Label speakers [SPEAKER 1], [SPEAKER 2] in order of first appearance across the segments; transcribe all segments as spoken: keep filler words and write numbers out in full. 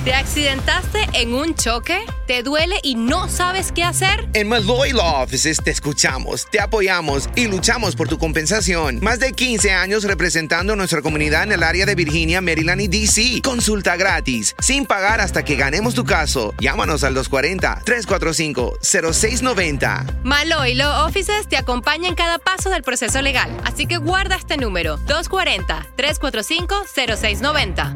[SPEAKER 1] ¿Te accidentaste en un choque? ¿Te duele y no sabes qué hacer?
[SPEAKER 2] En Malloy Law Offices te escuchamos, te apoyamos y luchamos por tu compensación. Más de quince años representando a nuestra comunidad en el área de Virginia, Maryland y D C. Consulta gratis, sin pagar hasta que ganemos tu caso. Llámanos al dos cuatro cero, tres cuatro cinco, cero seis nueve cero.
[SPEAKER 1] Malloy Law Offices te acompaña en cada paso del proceso legal. Así que guarda este número, dos cuatro cero, tres cuatro cinco, cero seis nueve cero.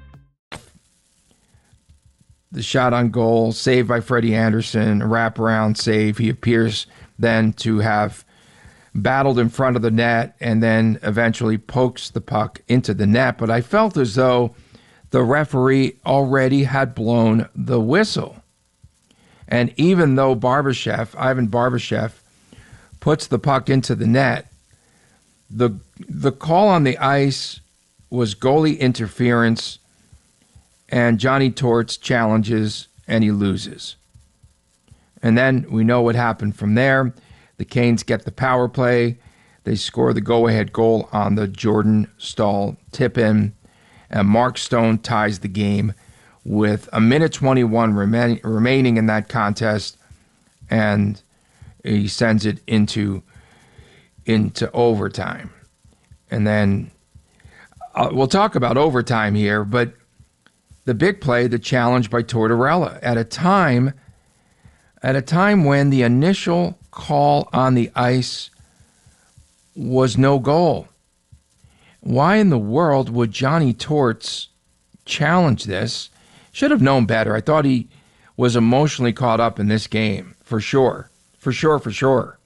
[SPEAKER 3] The shot on goal, saved by Freddie Anderson, a wraparound save. He appears then to have battled in front of the net and then eventually pokes the puck into the net. But I felt as though the referee already had blown the whistle. And even though Barbashev, Ivan Barbashev, puts the puck into the net, the the call on the ice was goalie interference, and Johnny Torts challenges and he loses. And then we know what happened from there. The Canes get the power play. They score the go-ahead goal on the Jordan Staal tip-in. And Mark Stone ties the game with a minute twenty-one remain, remaining in that contest. And he sends it into, into overtime. And then uh, we'll talk about overtime here, but the big play, the challenge by Tortorella at a time, at a time when the initial call on the ice was no goal. Why in the world would Johnny Torts challenge this? Should have known better. I thought he was emotionally caught up in this game, for sure, for sure, for sure.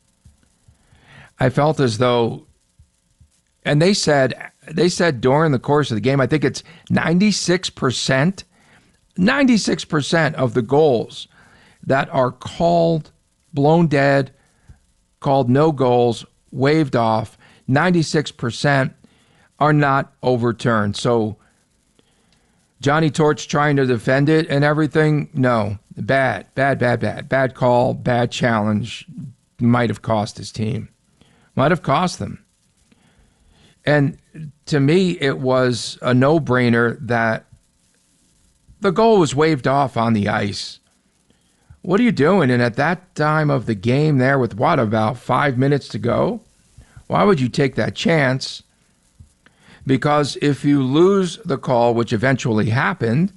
[SPEAKER 3] I felt as though, and they said, They said during the course of the game, I think it's ninety-six percent, ninety-six percent of the goals that are called blown dead, called no goals, waved off, ninety-six percent are not overturned. So Johnny Torts trying to defend it and everything, no, bad, bad, bad, bad, bad call, bad challenge, might have cost his team, might have cost them. And to me, it was a no-brainer that the goal was waved off on the ice. What are you doing? And at that time of the game there with, what, about five minutes to go? Why would you take that chance? Because if you lose the call, which eventually happened,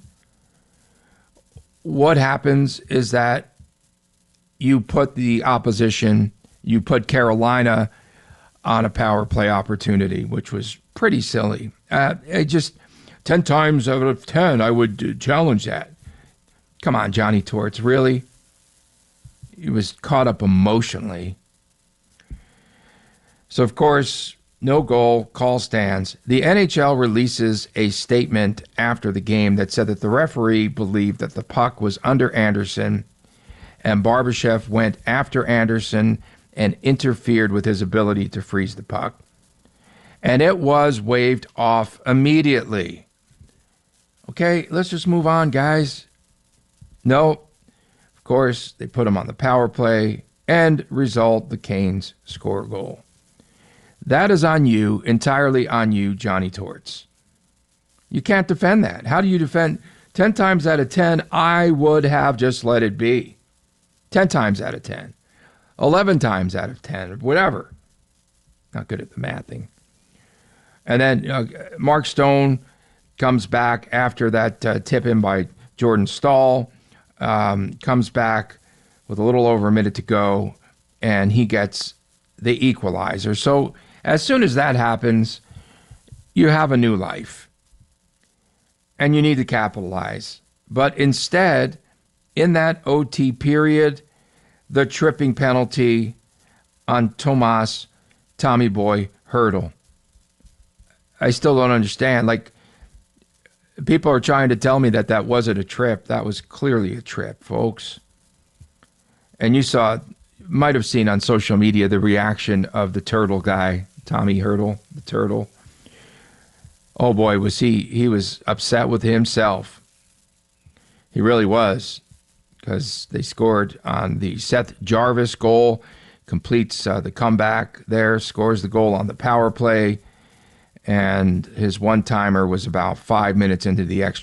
[SPEAKER 3] what happens is that you put the opposition, you put Carolina on a power play opportunity, which was pretty silly. Uh, it just, ten times out of ten, I would uh, challenge that. Come on, Johnny Torts, really? He was caught up emotionally. So, of course, no goal, call stands. The N H L releases a statement after the game that said that the referee believed that the puck was under Anderson, and Barbashev went after Anderson and interfered with his ability to freeze the puck. And it was waved off immediately. Okay, let's just move on, guys. No, of course, they put him on the power play, and result, the Canes score a goal. That is on you, entirely on you, Johnny Torts. You can't defend that. How do you defend? Ten times out of ten, I would have just let it be. Ten times out of ten. eleven times out of ten, whatever. Not good at the mathing. And then uh, Mark Stone comes back after that uh, tip-in by Jordan Staal, um, comes back with a little over a minute to go, and he gets the equalizer. So as soon as that happens, you have a new life, and you need to capitalize. But instead, in that O T period, the tripping penalty on Tomas Tommy Boy Hertl. I still don't understand. Like, people are trying to tell me that that wasn't a trip. That was clearly a trip, folks. And you saw, might have seen on social media the reaction of the turtle guy, Tommy Hertl, the turtle. Oh boy, was he, he was upset with himself. He really was, because they scored on the Seth Jarvis goal, completes uh, the comeback there, scores the goal on the power play, and his one-timer was about five minutes into the extra